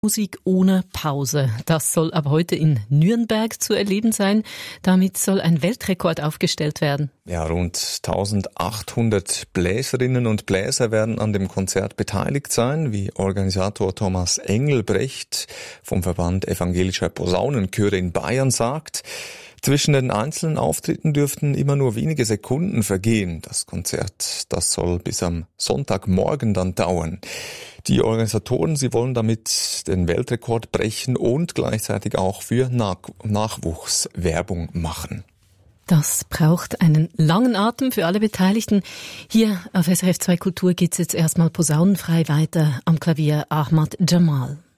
Musik ohne Pause. Das soll ab heute in Nürnberg zu erleben sein. Damit soll ein Weltrekord aufgestellt werden. Ja, rund 1800 Bläserinnen und Bläser werden an dem Konzert beteiligt sein, wie Organisator Thomas Engelbrecht vom Verband Evangelischer Posaunenchöre in Bayern sagt. Zwischen den einzelnen Auftritten dürften immer nur wenige Sekunden vergehen. Das Konzert, das soll bis am Sonntagmorgen dann dauern. Die Organisatoren, sie wollen damit den Weltrekord brechen und gleichzeitig auch für Nachwuchs Werbung machen. Das braucht einen langen Atem für alle Beteiligten. Hier auf SRF 2 Kultur geht's jetzt erstmal posaunenfrei weiter. Am Klavier Ahmad Jamal.